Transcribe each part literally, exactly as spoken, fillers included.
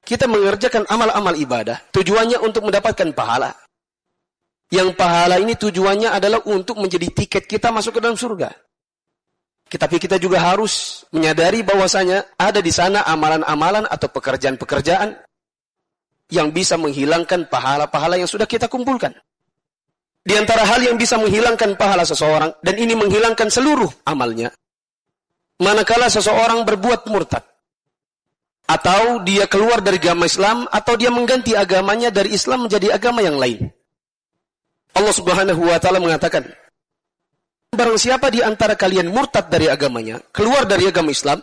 kita mengerjakan amal-amal ibadah, tujuannya untuk mendapatkan pahala. Yang pahala ini tujuannya adalah untuk menjadi tiket kita masuk ke dalam surga. Tapi kita juga harus menyadari bahwasanya ada di sana amalan-amalan atau pekerjaan-pekerjaan yang bisa menghilangkan pahala-pahala yang sudah kita kumpulkan. Di antara hal yang bisa menghilangkan pahala seseorang, dan ini menghilangkan seluruh amalnya, manakala seseorang berbuat murtad, atau dia keluar dari agama Islam, atau dia mengganti agamanya dari Islam menjadi agama yang lain. Allah Subhanahu wa taala mengatakan, barang siapa di antara kalian murtad dari agamanya, keluar dari agama Islam,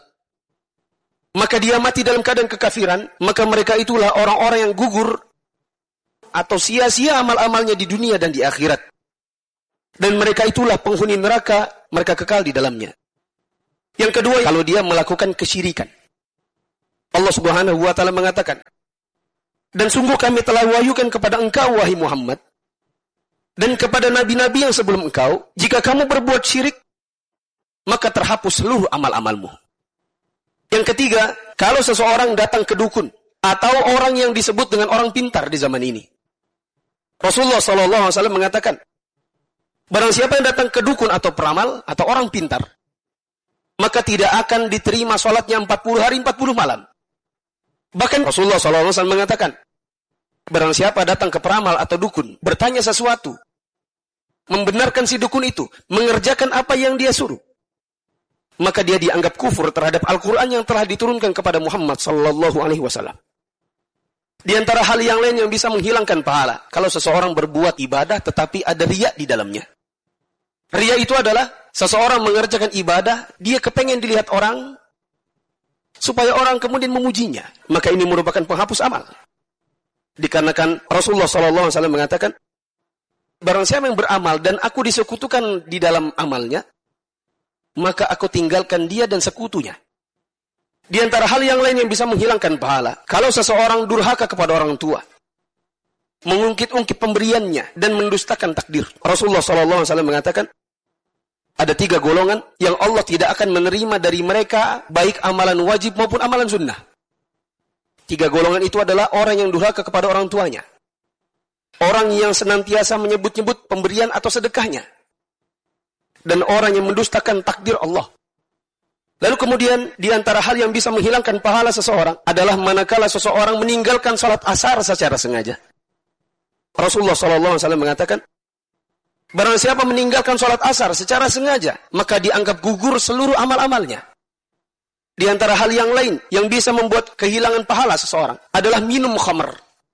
maka dia mati dalam keadaan kekafiran, maka mereka itulah orang-orang yang gugur atau sia-sia amal-amalnya di dunia dan di akhirat. Dan mereka itulah penghuni neraka, mereka kekal di dalamnya. Yang kedua, kalau dia melakukan kesyirikan. Allah Subhanahu wa taala mengatakan, dan sungguh kami telah wahyukan kepada engkau, wahai Muhammad, dan kepada nabi-nabi yang sebelum engkau, jika kamu berbuat syirik, maka terhapus seluruh amal-amalmu. Yang ketiga, kalau seseorang datang ke dukun, atau orang yang disebut dengan orang pintar di zaman ini. Rasulullah shallallahu alaihi wasallam mengatakan, barang siapa yang datang ke dukun atau peramal, atau orang pintar, maka tidak akan diterima sholatnya empat puluh hari, empat puluh malam. Bahkan Rasulullah shallallahu alaihi wasallam mengatakan, barang siapa datang ke peramal atau dukun, bertanya sesuatu, membenarkan si dukun itu, mengerjakan apa yang dia suruh, maka dia dianggap kufur terhadap Al-Quran yang telah diturunkan kepada Muhammad sallallahu alaihi wasallam. Di antara hal yang lain yang bisa menghilangkan pahala, kalau seseorang berbuat ibadah tetapi ada riya di dalamnya. Riya itu adalah seseorang mengerjakan ibadah, dia kepengen dilihat orang, supaya orang kemudian memujinya. Maka ini merupakan penghapus amal. Dikarenakan Rasulullah shallallahu alaihi wasallam mengatakan, barang siapa yang beramal dan aku disekutukan di dalam amalnya, maka aku tinggalkan dia dan sekutunya. Di antara hal yang lain yang bisa menghilangkan pahala, kalau seseorang durhaka kepada orang tua, mengungkit-ungkit pemberiannya dan mendustakan takdir. Rasulullah shallallahu alaihi wasallam mengatakan, ada tiga golongan yang Allah tidak akan menerima dari mereka, baik amalan wajib maupun amalan sunnah. Tiga golongan itu adalah orang yang durhaka kepada orang tuanya, orang yang senantiasa menyebut-nyebut pemberian atau sedekahnya, dan orang yang mendustakan takdir Allah. Lalu kemudian, di antara hal yang bisa menghilangkan pahala seseorang adalah manakala seseorang meninggalkan salat asar secara sengaja. Rasulullah shallallahu alaihi wasallam mengatakan, barang siapa meninggalkan salat asar secara sengaja, maka dianggap gugur seluruh amal-amalnya. Di antara hal yang lain yang bisa membuat kehilangan pahala seseorang adalah minum khamr,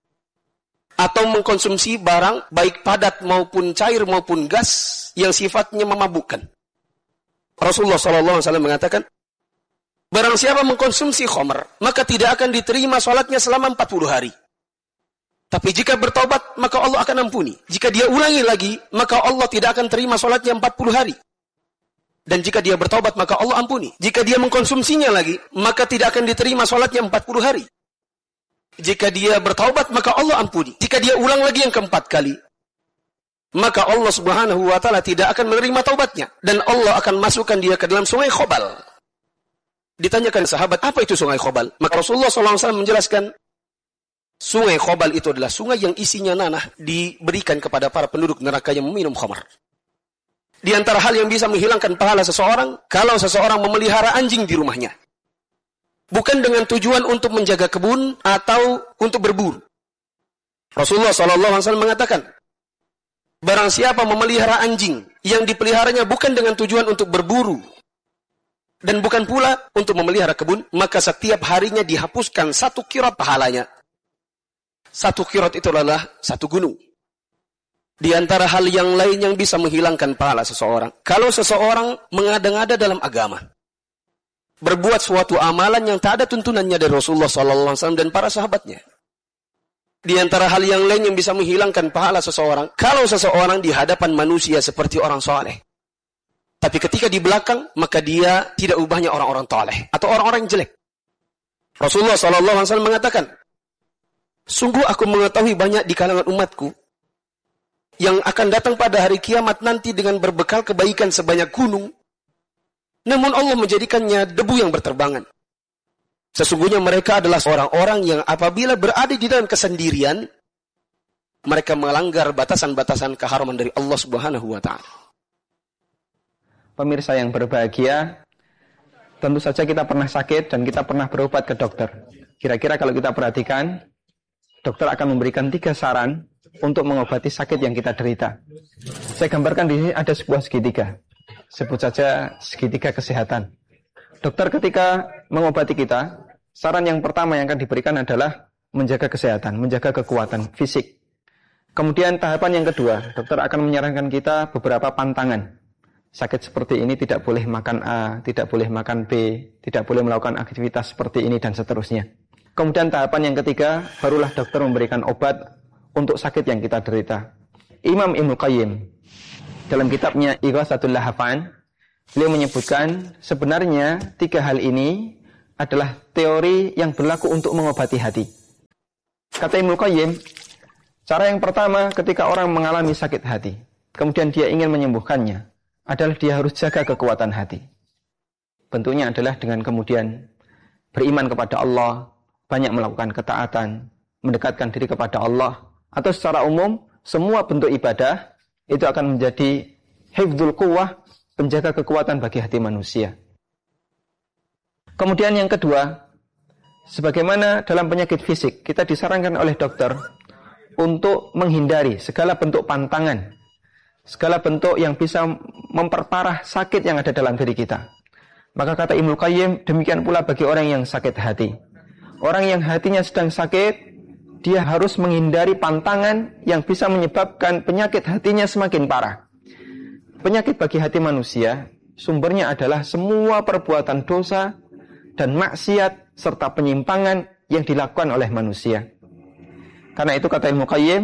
atau mengkonsumsi barang baik padat maupun cair maupun gas yang sifatnya memabukkan. Rasulullah shallallahu alaihi wasallam mengatakan, barang siapa mengkonsumsi khamr, maka tidak akan diterima salatnya selama empat puluh hari. Tapi jika bertobat, maka Allah akan ampuni. Jika dia ulangi lagi, maka Allah tidak akan terima salatnya empat puluh hari. Dan jika dia bertobat, maka Allah ampuni. Jika dia mengkonsumsinya lagi, maka tidak akan diterima salatnya empat puluh hari. Jika dia bertobat, maka Allah ampuni. Jika dia ulang lagi yang keempat kali, maka Allah Subhanahu wa taala tidak akan menerima taubatnya, dan Allah akan masukkan dia ke dalam sungai Khobal. Ditanyakan sahabat, apa itu sungai Khobal? Maka Rasulullah shallallahu alaihi wasallam menjelaskan, sungai Khobal itu adalah sungai yang isinya nanah diberikan kepada para penduduk neraka yang meminum khamar. Di antara hal yang bisa menghilangkan pahala seseorang, kalau seseorang memelihara anjing di rumahnya, bukan dengan tujuan untuk menjaga kebun atau untuk berburu. Rasulullah shallallahu alaihi wasallam mengatakan, barang siapa memelihara anjing yang dipeliharanya bukan dengan tujuan untuk berburu, dan bukan pula untuk memelihara kebun, maka setiap harinya dihapuskan satu kirat pahalanya. Satu kirat itu adalah satu gunung. Di antara hal yang lain yang bisa menghilangkan pahala seseorang, kalau seseorang mengada-ngada dalam agama, berbuat suatu amalan yang tak ada tuntunannya dari Rasulullah shallallahu alaihi wasallam dan para sahabatnya. Di antara hal yang lain yang bisa menghilangkan pahala seseorang, kalau seseorang di hadapan manusia seperti orang soleh, tapi ketika di belakang, maka dia tidak ubahnya orang-orang toleh atau orang-orang yang jelek. Rasulullah shallallahu alaihi wasallam mengatakan, sungguh aku mengetahui banyak di kalangan umatku yang akan datang pada hari kiamat nanti dengan berbekal kebaikan sebanyak gunung, namun Allah menjadikannya debu yang berterbangan. Sesungguhnya mereka adalah orang-orang yang apabila berada di dalam kesendirian, mereka melanggar batasan-batasan keharaman dari Allah Subhanahu wa taala. Pemirsa yang berbahagia, tentu saja kita pernah sakit dan kita pernah berobat ke dokter. Kira-kira kalau kita perhatikan, dokter akan memberikan tiga saran untuk mengobati sakit yang kita derita. Saya gambarkan di sini ada sebuah segitiga. Sebut saja segitiga kesehatan. Dokter ketika mengobati kita, saran yang pertama yang akan diberikan adalah menjaga kesehatan, menjaga kekuatan fisik. Kemudian tahapan yang kedua, dokter akan menyarankan kita beberapa pantangan. Sakit seperti ini tidak boleh makan A, tidak boleh makan B, tidak boleh melakukan aktivitas seperti ini dan seterusnya. Kemudian tahapan yang ketiga, barulah dokter memberikan obat untuk sakit yang kita derita. Imam Ibnu Qayyim dalam kitabnya Ighatsatul Lahafan, beliau menyebutkan sebenarnya tiga hal ini adalah teori yang berlaku untuk mengobati hati. Kata Ibnu Qayyim, cara yang pertama ketika orang mengalami sakit hati, kemudian dia ingin menyembuhkannya, adalah dia harus jaga kekuatan hati. Bentuknya adalah dengan kemudian beriman kepada Allah, banyak melakukan ketaatan, mendekatkan diri kepada Allah, atau secara umum, semua bentuk ibadah itu akan menjadi hifdzul quwwah, penjaga kekuatan bagi hati manusia. Kemudian yang kedua, sebagaimana dalam penyakit fisik, kita disarankan oleh dokter untuk menghindari segala bentuk pantangan, segala bentuk yang bisa memperparah sakit yang ada dalam diri kita. Maka kata Ibnu Qayyim, demikian pula bagi orang yang sakit hati. Orang yang hatinya sedang sakit, dia harus menghindari pantangan yang bisa menyebabkan penyakit hatinya semakin parah. Penyakit bagi hati manusia, sumbernya adalah semua perbuatan dosa dan maksiat serta penyimpangan yang dilakukan oleh manusia. Karena itu kata Ibnu Qayyim,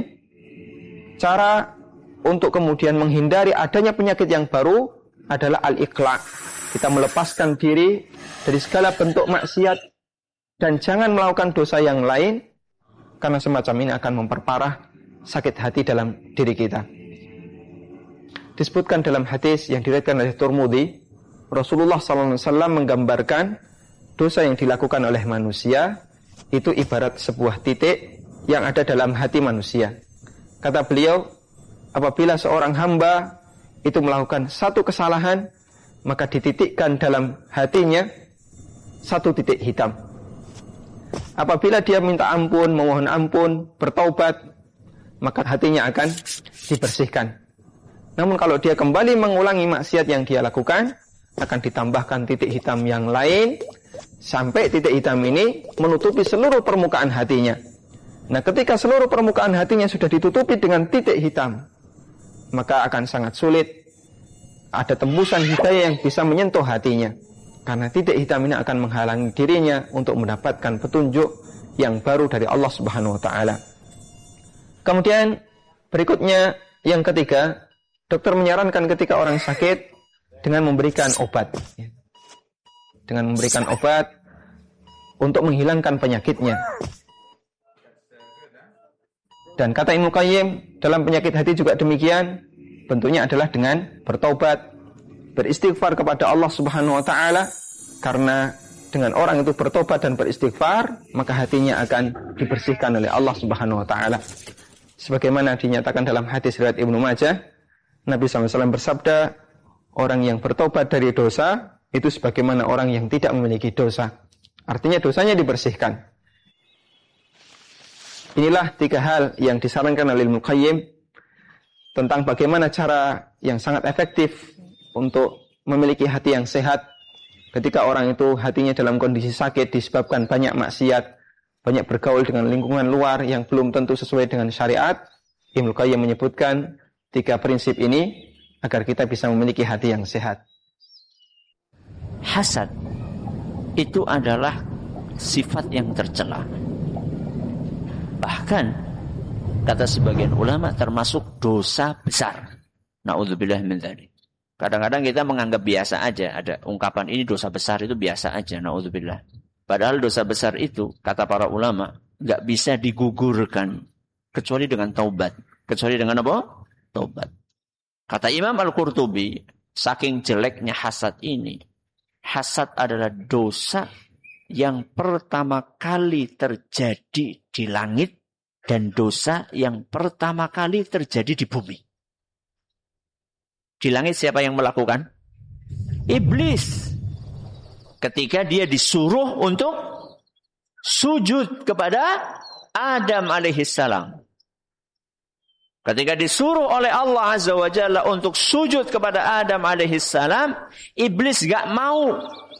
cara untuk kemudian menghindari adanya penyakit yang baru adalah al-iqla'. Kita melepaskan diri dari segala bentuk maksiat dan jangan melakukan dosa yang lain, karena semacam ini akan memperparah sakit hati dalam diri kita. Disebutkan dalam hadis yang diriwayatkan oleh Tirmidzi, Rasulullah sallallahu alaihi wasallam menggambarkan dosa yang dilakukan oleh manusia itu ibarat sebuah titik yang ada dalam hati manusia. Kata beliau, apabila seorang hamba itu melakukan satu kesalahan, maka dititikkan dalam hatinya satu titik hitam. Apabila dia minta ampun, memohon ampun, bertaubat, maka hatinya akan dibersihkan. Namun kalau dia kembali mengulangi maksiat yang dia lakukan, akan ditambahkan titik hitam yang lain, sampai titik hitam ini menutupi seluruh permukaan hatinya. Nah, ketika seluruh permukaan hatinya sudah ditutupi dengan titik hitam, maka akan sangat sulit ada tembusan hidayah yang bisa menyentuh hatinya. Karena titik hitam ini akan menghalangi dirinya untuk mendapatkan petunjuk yang baru dari Allah Subhanahu wa taala. Kemudian berikutnya yang ketiga, dokter menyarankan ketika orang sakit dengan memberikan obat. Dengan memberikan obat untuk menghilangkan penyakitnya. Dan kata Ibnu Qayyim, dalam penyakit hati juga demikian, bentuknya adalah dengan bertaubat, beristighfar kepada Allah Subhanahu wa taala, karena dengan orang itu bertobat dan beristighfar, maka hatinya akan dibersihkan oleh Allah Subhanahu wa taala. Sebagaimana dinyatakan dalam hadis riwayat Ibnu Majah, Nabi shallallahu alaihi wasallam bersabda, orang yang bertobat dari dosa itu sebagaimana orang yang tidak memiliki dosa. Artinya dosanya dibersihkan. Inilah tiga hal yang disarankan oleh Ibnu Qayyim tentang bagaimana cara yang sangat efektif untuk memiliki hati yang sehat ketika orang itu hatinya dalam kondisi sakit disebabkan banyak maksiat, banyak bergaul dengan lingkungan luar yang belum tentu sesuai dengan syariat. Ibnu Qayyim menyebutkan tiga prinsip ini agar kita bisa memiliki hati yang sehat. Hasad itu adalah sifat yang tercela. Bahkan kata sebagian ulama termasuk dosa besar. Na'udzubillah min dzalik. Kadang-kadang kita menganggap biasa aja, ada ungkapan ini dosa besar itu biasa aja, na'udzubillah. Padahal dosa besar itu, kata para ulama, nggak bisa digugurkan kecuali dengan taubat. Kecuali dengan apa? Taubat. Kata Imam Al-Qurtubi, saking jeleknya hasad ini, hasad adalah dosa yang pertama kali terjadi di langit dan dosa yang pertama kali terjadi di bumi. Di langit siapa yang melakukan? Iblis. Ketika dia disuruh untuk sujud kepada Adam alaihissalam. Ketika disuruh oleh Allah Azza wa Jalla untuk sujud kepada Adam alaihissalam, iblis gak mau.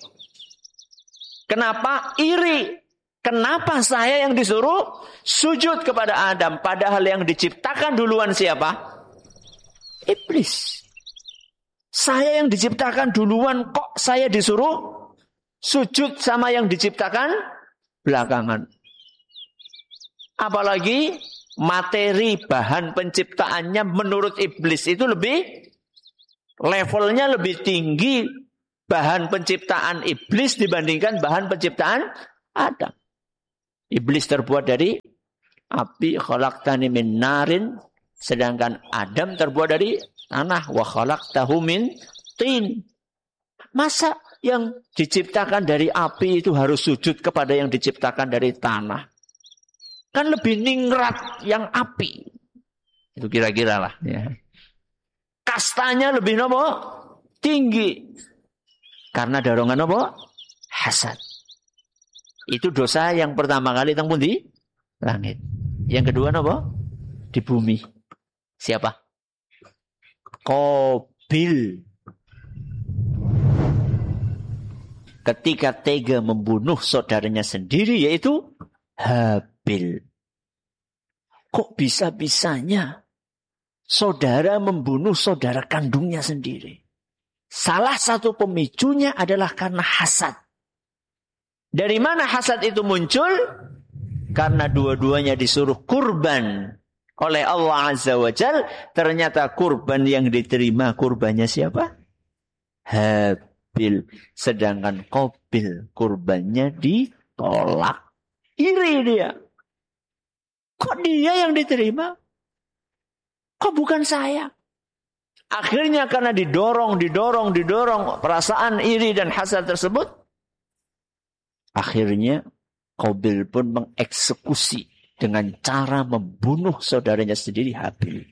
Kenapa? Iri. Kenapa saya yang disuruh sujud kepada Adam? Padahal yang diciptakan duluan siapa? Iblis. Saya yang diciptakan duluan, kok saya disuruh sujud sama yang diciptakan belakangan. Apalagi materi bahan penciptaannya menurut iblis itu lebih, levelnya lebih tinggi bahan penciptaan iblis dibandingkan bahan penciptaan Adam. Iblis terbuat dari api, khalaqtani min narin, sedangkan Adam terbuat dari tanah, wa khalaqtahu min tin. Masa yang diciptakan dari api itu harus sujud kepada yang diciptakan dari tanah? Kan lebih ningrat yang api. Itu kira-kira lah. Ya. Kastanya lebih nopo? Tinggi. Karena dorongan apa? Hasad. Itu dosa yang pertama kali teng pundi? Langit. Yang kedua apa? Di bumi. Siapa? Qabil. Ketika tega membunuh saudaranya sendiri, yaitu Habil. Kok bisa-bisanya saudara membunuh saudara kandungnya sendiri? Salah satu pemicunya adalah karena hasad. Dari mana hasad itu muncul? Karena dua-duanya disuruh kurban oleh Allah Azza wa Jal. Ternyata kurban yang diterima kurbannya siapa? Habil. Sedangkan Qabil kurbannya ditolak. Iri dia. Kok dia yang diterima? Kok bukan saya? Akhirnya karena didorong, didorong, didorong perasaan iri dan hasad tersebut, akhirnya Qabil pun mengeksekusi dengan cara membunuh saudaranya sendiri, Habil.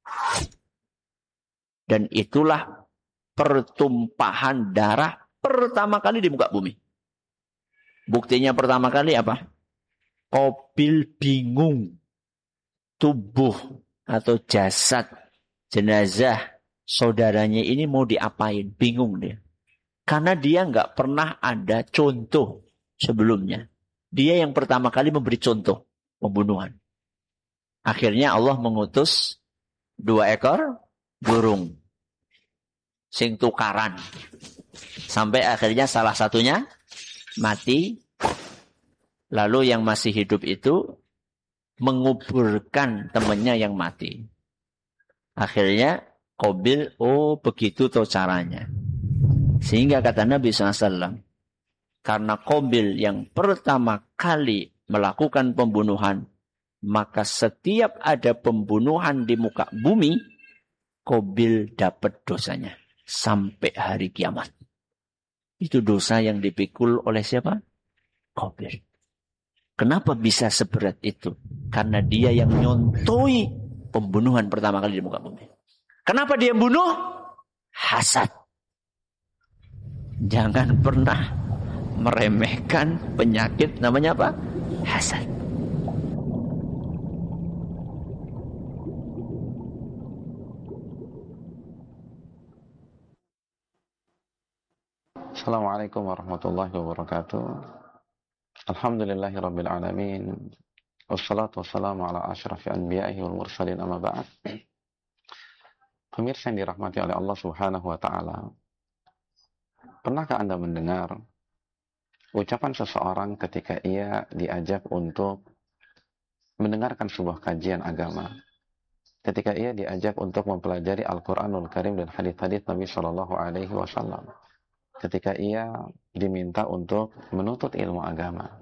Dan itulah pertumpahan darah pertama kali di muka bumi. Buktinya pertama kali apa? Qabil bingung. Tubuh atau jasad, jenazah saudaranya ini mau diapain? Bingung dia. Karena dia nggak pernah ada contoh sebelumnya. Dia yang pertama kali memberi contoh pembunuhan. Akhirnya Allah mengutus dua ekor burung. Sing tukaran. Sampai akhirnya salah satunya mati. Lalu yang masih hidup itu menguburkan temannya yang mati. Akhirnya Qabil, oh begitu tuh caranya. Sehingga kata Nabi shallallahu alaihi wasallam, karena Qabil yang pertama kali melakukan pembunuhan, maka setiap ada pembunuhan di muka bumi, Qabil dapat dosanya. Sampai hari kiamat. Itu dosa yang dipikul oleh siapa? Qabil. Kenapa bisa seberat itu? Karena dia yang nyontoi pembunuhan pertama kali di muka bumi. Kenapa dia bunuh? Hasad. Jangan pernah meremehkan penyakit namanya apa? Hasad. Assalamualaikum warahmatullahi wabarakatuh. Alhamdulillahirabbil alamin. Wassalatu wassalamu ala asyrafil anbiya'i wal mursalin, amma ba'd. Pemirsa yang dirahmati oleh Allah Subhanahu wa taala. Pernahkah Anda mendengar ucapan seseorang ketika ia diajak untuk mendengarkan sebuah kajian agama? Ketika ia diajak untuk mempelajari Al-Qur'anul Karim dan hadits-hadits Nabi sallallahu alaihi wasallam. Ketika ia diminta untuk menuntut ilmu agama.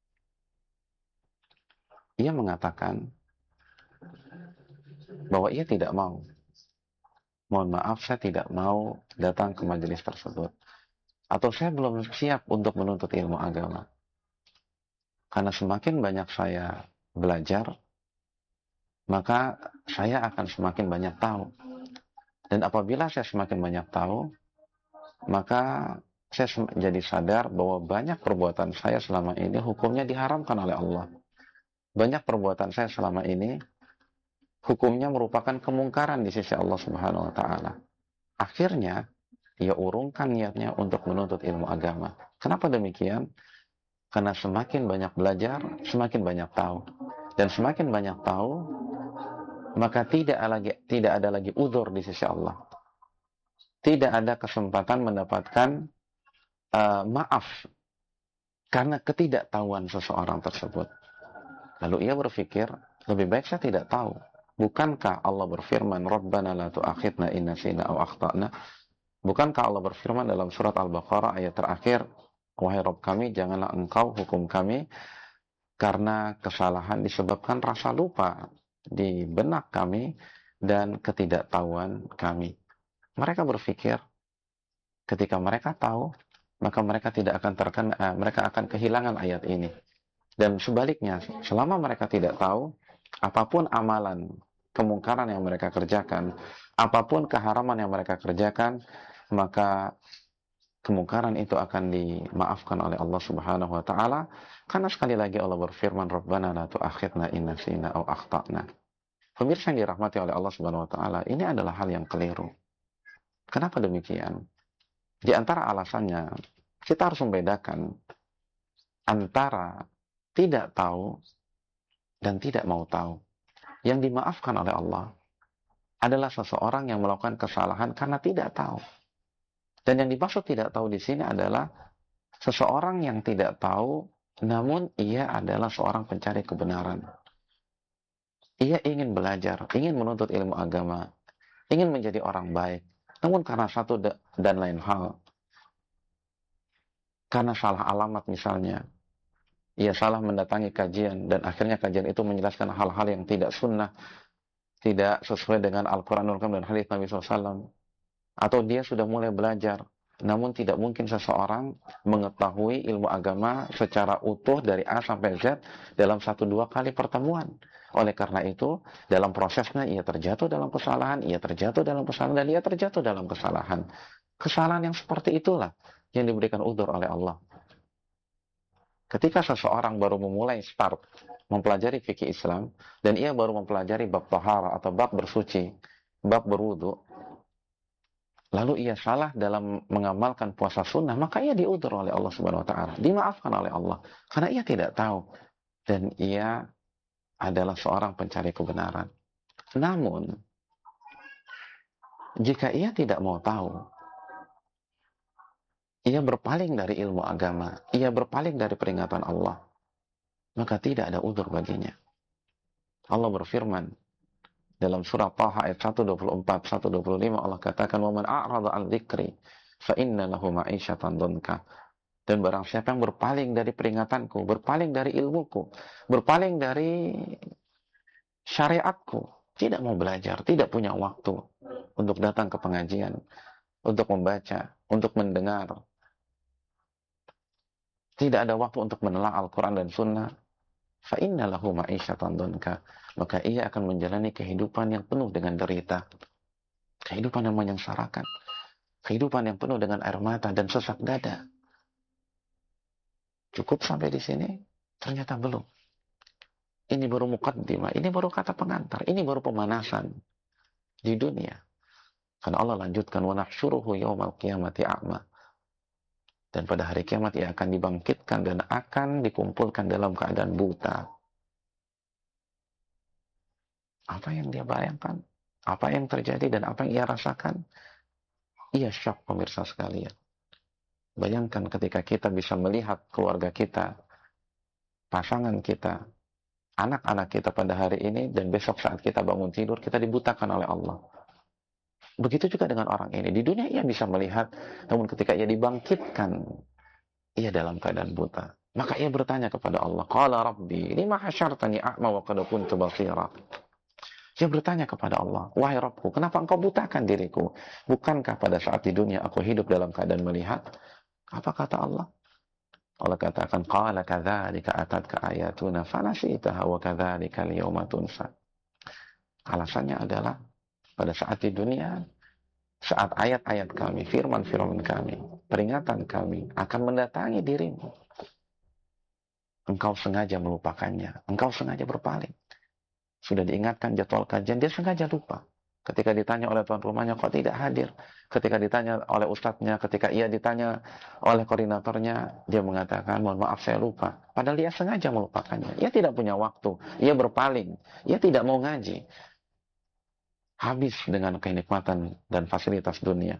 Ia mengatakan bahwa ia tidak mau. Mohon maaf, saya tidak mau datang ke majelis tersebut. Atau saya belum siap untuk menuntut ilmu agama. Karena semakin banyak saya belajar, maka saya akan semakin banyak tahu. Dan apabila saya semakin banyak tahu, maka saya jadi sadar bahwa banyak perbuatan saya selama ini hukumnya diharamkan oleh Allah. Banyak perbuatan saya selama ini hukumnya merupakan kemungkaran di sisi Allah Subhanahu wa taala. Akhirnya ia urungkan niatnya untuk menuntut ilmu agama. Kenapa demikian? Karena semakin banyak belajar, semakin banyak tahu. Dan semakin banyak tahu, maka tidak lagi tidak ada lagi uzur di sisi Allah. Tidak ada kesempatan mendapatkan uh, maaf karena ketidaktahuan seseorang tersebut. Lalu ia berpikir, lebih baik saya tidak tahu. Bukankah Allah berfirman, Rabbana la tu'akhidna in nasina aw akhtana? Bukankah Allah berfirman dalam surat Al-Baqarah ayat terakhir, wahai Rabb kami, janganlah engkau hukum kami karena kesalahan disebabkan rasa lupa di benak kami dan ketidaktahuan kami. Mereka berpikir ketika mereka tahu, maka mereka tidak akan terkena, eh, mereka akan kehilangan ayat ini. Dan sebaliknya, selama mereka tidak tahu, apapun amalan kemungkaran yang mereka kerjakan, apapun keharaman yang mereka kerjakan, maka kemungkaran itu akan dimaafkan oleh Allah Subhanahu wa taala, karena sekali lagi Allah berfirman, Rabbana la tu'akhidna in nasina aw akhtana. Pemirsa yang dirahmati oleh Allah Subhanahu wa taala, ini adalah hal yang keliru. Kenapa demikian? Di antara alasannya, kita harus membedakan antara tidak tahu dan tidak mau tahu. Yang dimaafkan oleh Allah adalah seseorang yang melakukan kesalahan karena tidak tahu. Dan yang dimaksud tidak tahu di sini adalah seseorang yang tidak tahu, namun ia adalah seorang pencari kebenaran. Ia ingin belajar, ingin menuntut ilmu agama, ingin menjadi orang baik. Namun karena satu dan lain hal, karena salah alamat misalnya, ia salah mendatangi kajian, dan akhirnya kajian itu menjelaskan hal-hal yang tidak sunnah, tidak sesuai dengan Al-Quranul Karim dan hadits Nabi shallallahu alaihi wasallam. Atau dia sudah mulai belajar, namun tidak mungkin seseorang mengetahui ilmu agama secara utuh dari A sampai Z dalam satu dua kali pertemuan. Oleh karena itu, dalam prosesnya ia terjatuh dalam kesalahan, ia terjatuh dalam kesalahan, dan ia terjatuh dalam kesalahan. Kesalahan yang seperti itulah yang diberikan udzur oleh Allah. Ketika seseorang baru memulai start mempelajari fikih Islam, dan ia baru mempelajari bab tahara atau bab bersuci, bab berwudu, lalu ia salah dalam mengamalkan puasa sunnah, maka ia diudzur oleh Allah Subhanahu wa taala, dimaafkan oleh Allah karena ia tidak tahu dan ia adalah seorang pencari kebenaran. Namun jika ia tidak mau tahu, ia berpaling dari ilmu agama, ia berpaling dari peringatan Allah, maka tidak ada udzur baginya. Allah berfirman dalam surah Taha ayat seratus dua puluh empat, seratus dua puluh lima, Allah katakan, "Wa man a'rada 'an dzikri fa inna lahu ma'isyatan dhanka." Dan barang siapa yang berpaling dari peringatanku, berpaling dari ilmuku, berpaling dari syariatku, tidak mau belajar, tidak punya waktu untuk datang ke pengajian, untuk membaca, untuk mendengar, tidak ada waktu untuk menelaah Al-Quran dan Sunnah, fa inna lahu ma'isyatan dhanka, maka ia akan menjalani kehidupan yang penuh dengan derita, kehidupan yang menyengsarakan, kehidupan yang penuh dengan air mata dan sesak dada. Cukup sampai di sini? Ternyata belum. Ini baru muqaddimah, ini baru kata pengantar, ini baru pemanasan di dunia. Karena Allah lanjutkan, wa nahsyuruhu yaumal qiyamati a'ma. Dan pada hari kiamat ia akan dibangkitkan dan akan dikumpulkan dalam keadaan buta. Apa yang dia bayangkan? Apa yang terjadi dan apa yang ia rasakan? Ia syok, pemirsa sekalian. Bayangkan ketika kita bisa melihat keluarga kita, pasangan kita, anak-anak kita pada hari ini, dan besok saat kita bangun tidur, kita dibutakan oleh Allah. Begitu juga dengan orang ini. Di dunia ia bisa melihat, namun ketika ia dibangkitkan, ia dalam keadaan buta. Maka ia bertanya kepada Allah, Qala Rabbi, lima hasyartani a'ma wa qad kuntu basira. Dia bertanya kepada Allah, wahai Rabbku, kenapa engkau butakan diriku? Bukankah pada saat di dunia aku hidup dalam keadaan melihat? Apa kata Allah? Allah katakan, qala kadzalika atatka ayatuna fanasitaha wa kadzalika al-yawma tunsa. Alasannya adalah pada saat di dunia, saat ayat-ayat kami, firman-firman kami, peringatan kami akan mendatangi dirimu, engkau sengaja melupakannya, engkau sengaja berpaling. Sudah diingatkan jadwal kajian, dia sengaja lupa. Ketika ditanya oleh tuan rumahnya, kok tidak hadir? Ketika ditanya oleh ustadznya, ketika ia ditanya oleh koordinatornya, dia mengatakan, mohon maaf saya lupa. Padahal dia sengaja melupakannya. Ia tidak punya waktu, ia berpaling, ia tidak mau ngaji. Habis dengan kenikmatan dan fasilitas dunia.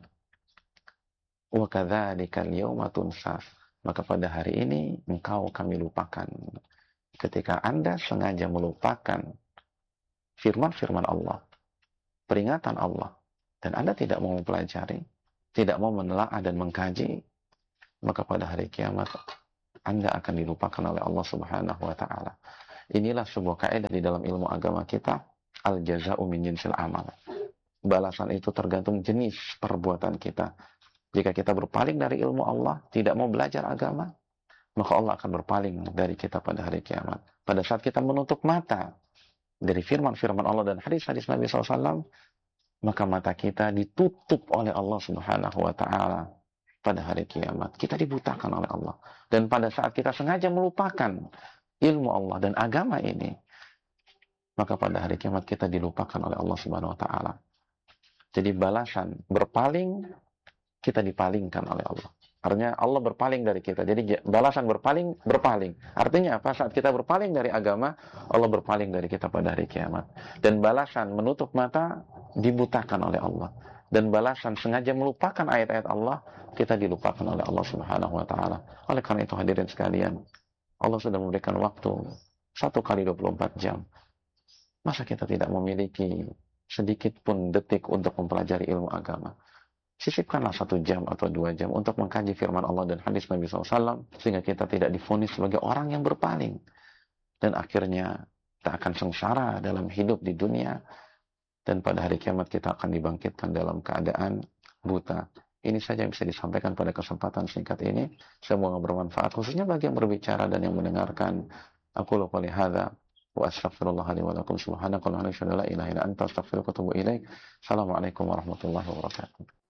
Wa kadzalika al-yawma tunsa. Maka pada hari ini engkau kami lupakan. Ketika Anda sengaja melupakan firman-firman Allah, peringatan Allah, dan Anda tidak mau mempelajari, tidak mau menelaah dan mengkaji, maka pada hari kiamat Anda akan dilupakan oleh Allah Subhanahu wa taala. Inilah sebuah kaidah di dalam ilmu agama kita, al-jaza'u min jinsil amal. Balasan itu tergantung jenis perbuatan kita. Jika kita berpaling dari ilmu Allah, tidak mau belajar agama, maka Allah akan berpaling dari kita pada hari kiamat. Pada saat kita menutup mata dari firman-firman Allah dan hadis-hadis Nabi shallallahu alaihi wasallam, maka mata kita ditutup oleh Allah Subhanahu wa taala pada hari kiamat. Kita dibutakan oleh Allah. Dan pada saat kita sengaja melupakan ilmu Allah dan agama ini, maka pada hari kiamat kita dilupakan oleh Allah Subhanahu wa taala. Jadi balasan berpaling, kita dipalingkan oleh Allah. Artinya Allah berpaling dari kita. Jadi balasan berpaling, berpaling. Artinya apa? Saat kita berpaling dari agama, Allah berpaling dari kita pada hari kiamat. Dan balasan menutup mata, dibutakan oleh Allah. Dan balasan sengaja melupakan ayat-ayat Allah, kita dilupakan oleh Allah Subhanahu wa taala. Oleh karena itu hadirin sekalian, Allah sudah memberikan waktu satu kali dua puluh empat jam. Masa kita tidak memiliki sedikit pun detik untuk mempelajari ilmu agama? Sisipkanlah satu jam atau dua jam untuk mengkaji firman Allah dan hadis Nabi shallallahu alaihi wasallam, sehingga kita tidak divonis sebagai orang yang berpaling. Dan akhirnya kita akan sengsara dalam hidup di dunia, dan pada hari kiamat kita akan dibangkitkan dalam keadaan buta. Ini saja yang bisa disampaikan pada kesempatan singkat ini. Semoga bermanfaat, khususnya bagi yang berbicara dan yang mendengarkan. Aku lupa lihada. Wa astaghfirullah li wa lakum subhanaka wa la ilaha illa anta astaghfiruka wa atubu ilaik. Assalamualaikum warahmatullahi wabarakatuh.